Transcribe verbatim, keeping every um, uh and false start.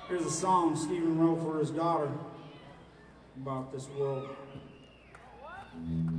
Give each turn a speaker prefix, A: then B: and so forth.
A: Here's a song Stephen wrote for his daughter about this world.